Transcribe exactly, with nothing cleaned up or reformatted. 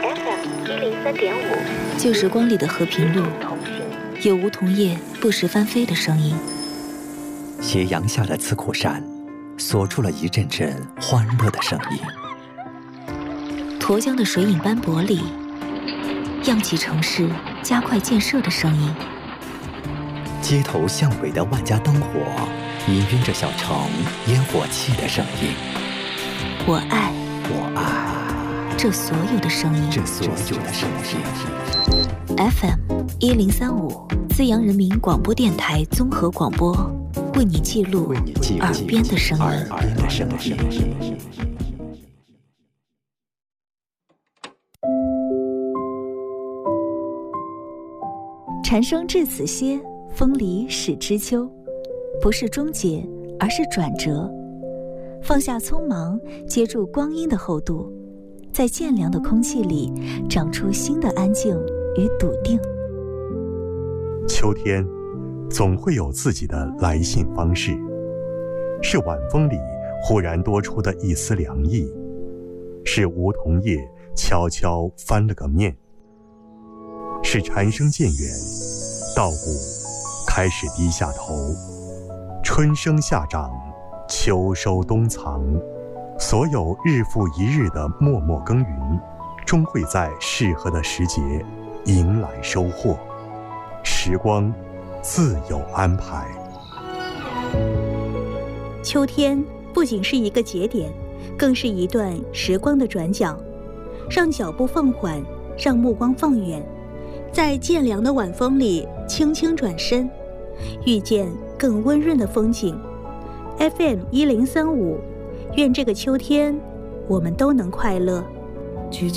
F M 一零三点五， 旧时光里的和平路，有梧桐叶不时翻飞的声音。 斜阳下的刺库山，锁住了一阵阵欢乐的声音。 沱江的水影斑驳里，漾起城市加快建设的声音。 街头巷尾的万家灯火，氤氲着小城烟火气的声音。 我爱， 我爱这所有的声音， 这所有的声音。 F M 一零三五，资阳人民广播电台综合广播，为你记录耳边的声音。 耳边的声音。 蝉声至此歇，风里始知秋。不是终结，而是转折。放下匆忙，接住光阴的厚度，在渐凉的空气里长出新的安静与笃定。 秋天总会有自己的来信方式，是晚风里忽然多出的一丝凉意，是梧桐叶悄悄翻了个面，是蝉声渐远，稻谷开始低下头，春生夏长，秋收冬藏，所有日复一日的默默耕耘，终会在适合的时节迎来收获。时光自有安排。 秋天不仅是一个节点，更是一段时光的转角，让脚步放缓，让目光放远，在渐凉的晚风里轻轻转身，遇见更温润的风景。 F M 一零三五，愿这个秋天我们都能快乐。